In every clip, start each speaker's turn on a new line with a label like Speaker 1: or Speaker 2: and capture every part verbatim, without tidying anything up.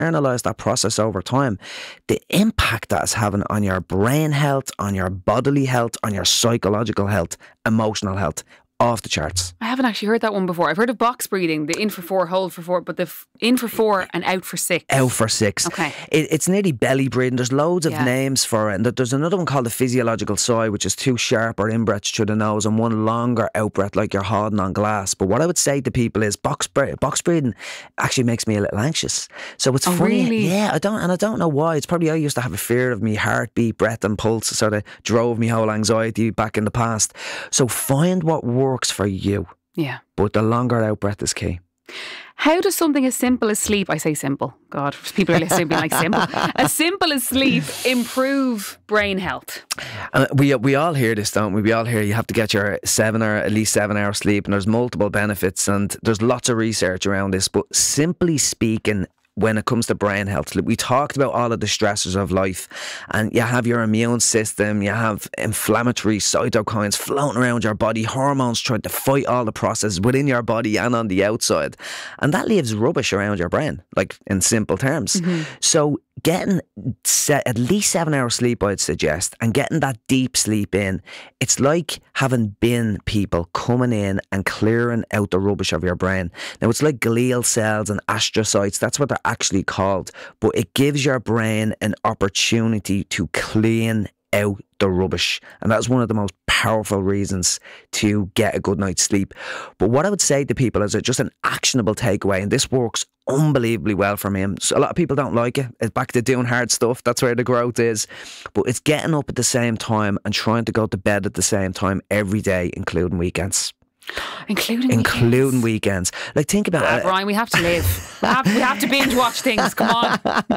Speaker 1: internalise that process over time, the impact that it's having on your brain health, on your bodily health, on your psychological health, emotional health, off the charts.
Speaker 2: I haven't actually heard that one before. I've heard of box breathing, the in for four, hold for four, but the f- in for four and out for six.
Speaker 1: Out for six.
Speaker 2: Okay.
Speaker 1: It, it's nearly belly breathing. There's loads of
Speaker 2: Yeah.
Speaker 1: names for it. And there's another one called the physiological sigh, which is two sharper in-breaths through the nose and one longer out-breath like you're holding on glass. But what I would say to people is box, bre- box breathing actually makes me a little anxious. So it's
Speaker 2: Oh,
Speaker 1: funny.
Speaker 2: really?
Speaker 1: Yeah, I don't, and I don't know why. It's probably I used to have a fear of me heartbeat, breath and pulse. It sort of drove me whole anxiety back in the past. So find what works for you.
Speaker 2: Yeah.
Speaker 1: But the longer out breath is key.
Speaker 2: How does something as simple as sleep, I say simple, God, people are listening being like simple, as simple as sleep improve brain health?
Speaker 1: Uh, we we all hear this, don't we? We all hear you have to get your seven or at least seven hours sleep, and there's multiple benefits, and there's lots of research around this. But simply speaking, when it comes to brain health, we talked about all of the stressors of life, and you have your immune system, you have inflammatory cytokines floating around your body, hormones trying to fight all the processes within your body and on the outside, and that leaves rubbish around your brain, like in simple terms. Mm-hmm. So getting set at least seven hours sleep, I'd suggest, and getting that deep sleep in, it's like having bin people coming in and clearing out the rubbish of your brain. Now, it's like glial cells and astrocytes, that's what they're actually called, but it gives your brain an opportunity to clean out the rubbish, and that's one of the most powerful reasons to get a good night's sleep. But what I would say to people is just an actionable takeaway, and this works unbelievably well for me. So a lot of people don't like it. It's back to doing hard stuff. That's where the growth is. But it's getting up at the same time and trying to go to bed at the same time every day, including weekends.
Speaker 2: Including
Speaker 1: Including
Speaker 2: weekends.
Speaker 1: weekends. Like, think about
Speaker 2: Ah,
Speaker 1: it.
Speaker 2: Brian, we have to live. We have, we have to binge watch things. Come on.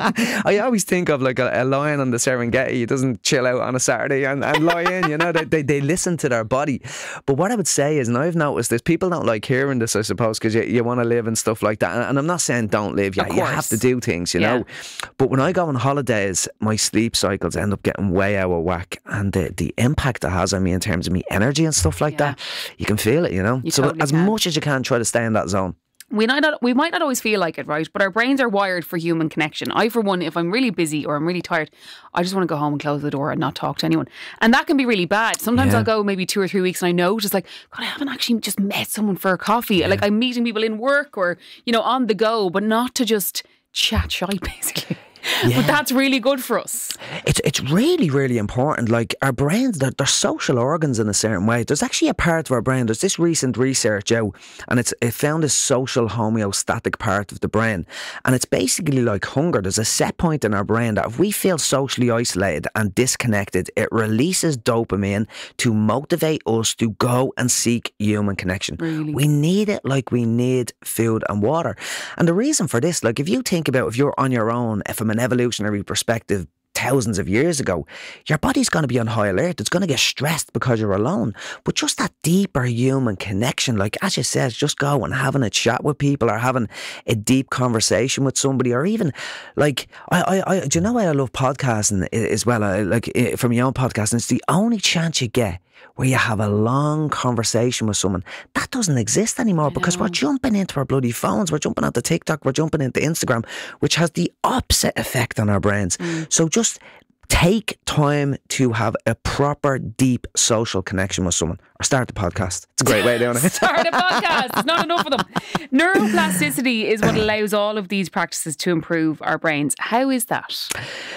Speaker 1: I always think of like a, a lion on the Serengeti. He doesn't chill out on a Saturday and, and lie in, you know, they, they, they listen to their body. But what I would say is, and I've noticed this, people don't like hearing this, I suppose, because you, you want to live and stuff like that. And, and I'm not saying don't live. You, you have to do things, you
Speaker 2: Yeah.
Speaker 1: know. But when I go on holidays, my sleep cycles end up getting way out of whack. And the, the impact it has on me in terms of me energy and stuff like
Speaker 2: Yeah.
Speaker 1: that, you can feel it, you know.
Speaker 2: You
Speaker 1: so
Speaker 2: totally
Speaker 1: as
Speaker 2: can.
Speaker 1: much as you can, try to stay in that zone.
Speaker 2: We might not, we might not always feel like it, right? But our brains are wired for human connection. I, for one, if I'm really busy or I'm really tired, I just want to go home and close the door and not talk to anyone. And that can be really bad. Sometimes
Speaker 1: Yeah.
Speaker 2: I'll go maybe two or three weeks and I know just like, God, I haven't actually just met someone for a coffee.
Speaker 1: Yeah.
Speaker 2: Like I'm meeting people in work or, you know, on the go, but not to just chat shite, basically.
Speaker 1: Yeah.
Speaker 2: But that's really good for us.
Speaker 1: It's it's really, really important. Like our brains, they're, they're social organs in a certain way. There's actually a part of our brain, there's this recent research out, and it's it found this social homeostatic part of the brain. And it's basically like hunger. There's a set point in our brain that if we feel socially isolated and disconnected, it releases dopamine to motivate us to go and seek human connection.
Speaker 2: Really?
Speaker 1: We need it like we need food and water. And the reason for this, like if you think about if you're on your own, from an evolutionary perspective, thousands of years ago, your body's going to be on high alert. It's going to get stressed because you're alone. But just that deeper human connection, like as you said, just go and having a chat with people or having a deep conversation with somebody, or even like, I, I, I do you know why I love podcasting as well? I, like from your own podcast, it's the only chance you get where you have a long conversation with someone. That doesn't exist anymore because we're jumping into our bloody phones, we're jumping onto TikTok, we're jumping into Instagram, which has the opposite effect on our brains. Mm. So just take time to have a proper, deep social connection with someone, or start the podcast. It's a great way of doing it.
Speaker 2: Start a podcast. There's not enough of them. Neuroplasticity is what allows all of these practices to improve our brains. How is that?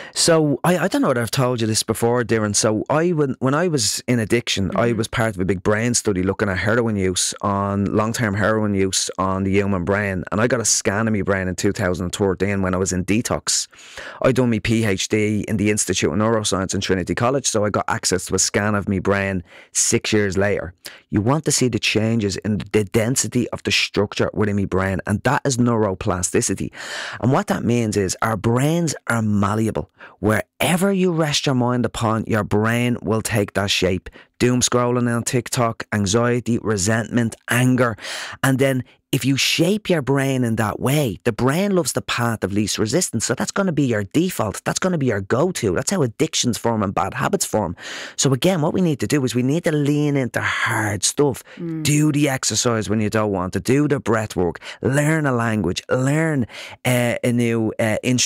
Speaker 1: So I, I don't know whether I've told you this before, Darren. So I when, when I was in addiction, mm-hmm. I was part of a big brain study looking at heroin use, on long-term heroin use on the human brain. And I got a scan of my brain in two thousand thirteen when I was in detox. I done my PhD in the Institute of Neuroscience in Trinity College, so I got access to a scan of my brain six years later. You want to see the changes in the density of the structure within my brain, and that is neuroplasticity. And what that means is our brains are malleable. Wherever you rest your mind upon, your brain will take that shape. Doom scrolling on TikTok, anxiety, resentment, anger. And then if you shape your brain in that way, the brain loves the path of least resistance. So that's going to be your default. That's going to be your go-to. That's how addictions form and bad habits form. So again, what we need to do is we need to lean into hard stuff. Mm. Do the exercise when you don't want to. Do the breath work. Learn a language. Learn uh, a new uh, instrument.